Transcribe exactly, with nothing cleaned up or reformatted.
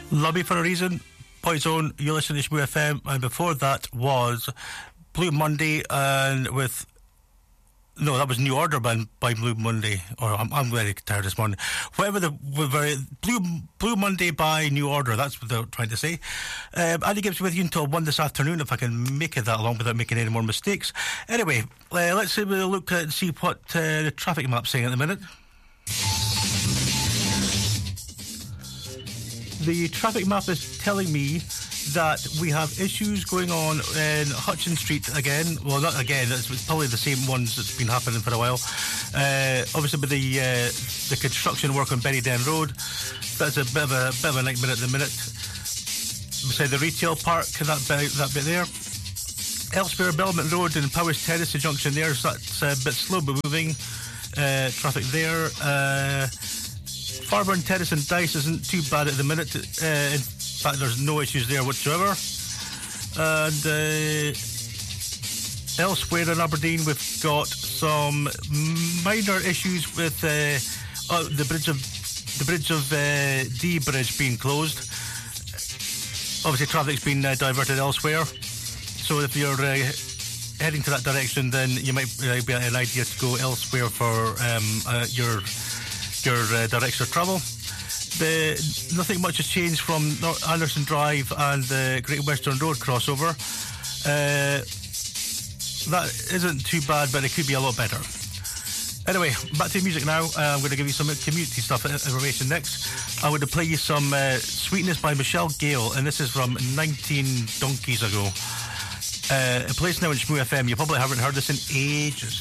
Love Me For A Reason, Poison, you're listening to Shmoo F M, and before that was Blue Monday, and with no, that was New Order by, by Blue Monday, or I'm, I'm very tired this morning. Whatever the very Blue Blue Monday by New Order, that's what they're trying to say. Um, Andy Gibbs with you until one this afternoon, if I can make it that long without making any more mistakes. Anyway, uh, let's have a look at and see what uh, the traffic map's saying at the minute. The traffic map is telling me that we have issues going on in Hutchin Street again. Well, not again, it's probably the same ones that's been happening for a while. Uh, obviously with the uh, the construction work on Berry Den Road, that's a bit of a bit of a nightmare at the minute. Beside the retail park, that bit, that bit there. Elsewhere, Belmont Road and Powys Terrace, the junction there, so that's a bit slow but moving. Uh, traffic there. Uh, Farburn Terrace and Dice isn't too bad at the minute. Uh, in fact, there's no issues there whatsoever. And uh, elsewhere in Aberdeen, we've got some minor issues with uh, uh, the bridge of the bridge of uh, D Bridge being closed. Obviously, traffic's been uh, diverted elsewhere. So if you're uh, heading to that direction, then you might uh, be an idea to go elsewhere for um, uh, your. your uh, direction of travel. The, nothing much has changed from North Anderson Drive and the Great Western Road crossover. Uh, that isn't too bad, but it could be a lot better. Anyway, back to music now. Uh, I'm going to give you some community stuff information next. I'm going to play you some uh, Sweetness by Michelle Gale, and this is from nineteen donkeys ago. Uh, it plays now in Shmoo F M. You probably haven't heard this in ages.